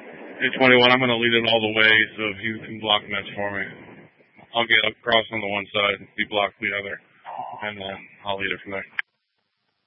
Hey, 21, I'm going to lead it all the way, so if you can block Mets for me. I'll get across on the one side, you block the other, and then I'll lead it from there.